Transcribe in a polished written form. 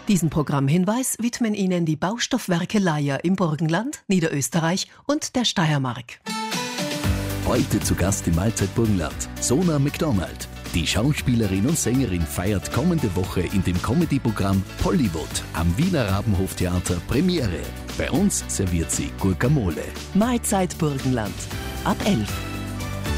Diesen Programmhinweis widmen Ihnen die Baustoffwerke Leier im Burgenland, Niederösterreich und der Steiermark. Heute zu Gast im Mahlzeit Burgenland, Sona McDonald. Die Schauspielerin und Sängerin feiert kommende Woche in dem Comedy-Programm Hollywood am Wiener Rabenhoftheater Premiere. Bei uns serviert sie Guacamole. Mahlzeit Burgenland. Ab 11.